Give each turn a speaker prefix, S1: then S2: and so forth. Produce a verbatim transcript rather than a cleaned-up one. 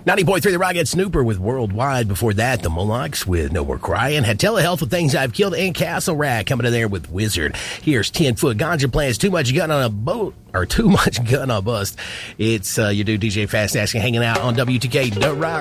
S1: ninety point three The Rock, had Snooper with Worldwide. Before that, the Molochs with No More Crying. Had Telehealth with Things I've Killed, and Castle Rat coming in there with Wizard. Here's ten-foot Ganja Plans, Too Much Gun on a Boat, or Too Much Gun on a Bust. It's uh, your dude D J Fast Asking hanging out on W T K The Rock.